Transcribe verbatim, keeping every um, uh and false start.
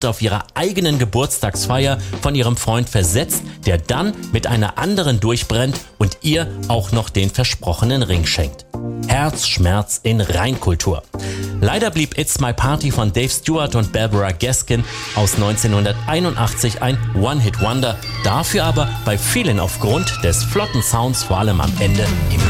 auf ihrer eigenen Geburtstagsfeier von ihrem Freund versetzt, der dann mit einer anderen durchbrennt und ihr auch noch den versprochenen Ring schenkt. Herzschmerz in Reinkultur. Leider blieb It's My Party von Dave Stewart und Barbara Gaskin aus neunzehnhunderteinundachtzig ein One-Hit-Wonder, dafür aber bei vielen aufgrund des flotten Sounds vor allem am Ende im